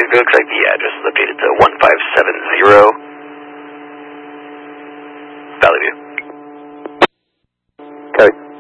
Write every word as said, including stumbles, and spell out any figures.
it looks like the address is updated to one five seven zero Valley View. Copy.